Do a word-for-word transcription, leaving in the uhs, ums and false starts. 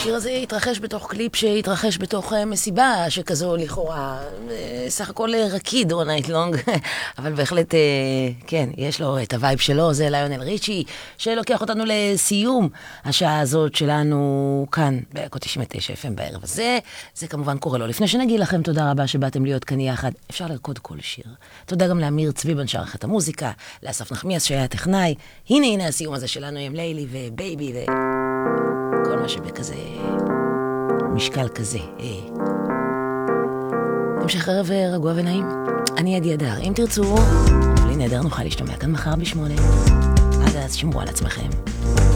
השיר הזה התרחש בתוך קליפ שהתרחש בתוך מסיבה שכזו לכאורה, סך הכל רקיד או נייט לונג, אבל בהחלט, כן, יש לו את הווייב שלו, זה ליונל ריצ'י, שלוקח אותנו לסיום השעה הזאת שלנו כאן, בקוד תשעים ותשע אף אם בערב הזה, זה כמובן קורה לו. לפני שנגיד לכם תודה רבה שבאתם להיות כאן יחד, אפשר לרקוד כל שיר. תודה גם לאמיר צביבן שערך את המוזיקה, לאסף נחמיאס שהיה טכנאי, הנה הנה הסיום הזה שלנו עם לילי ובייבי ו... כל מה שבכזה משקל כזה. המשך ערב רגוע ונעים. אני עדי אדר. אם תרצו, בלי נדר נוכל להשתמע כאן מחר בשמונה. עד אז שמרו על עצמכם.